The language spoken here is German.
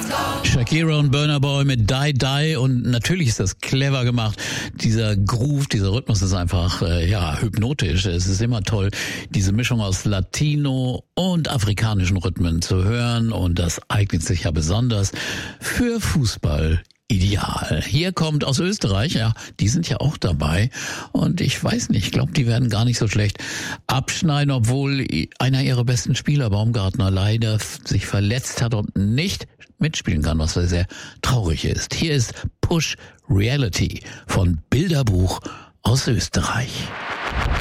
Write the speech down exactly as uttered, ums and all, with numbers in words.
Shakira und Burna Boy mit Die Die und natürlich ist das clever gemacht. Dieser Groove, dieser Rhythmus ist einfach äh, ja hypnotisch. Es ist immer toll, diese Mischung aus Latino und afrikanischen Rhythmen zu hören und das eignet sich ja besonders für Fußball. Ideal. Hier kommt aus Österreich, ja, die sind ja auch dabei und ich weiß nicht, ich glaube, die werden gar nicht so schlecht abschneiden, obwohl einer ihrer besten Spieler, Baumgartner, leider sich verletzt hat und nicht mitspielen kann, was sehr traurig ist. Hier ist Push Reality von Bilderbuch aus Österreich.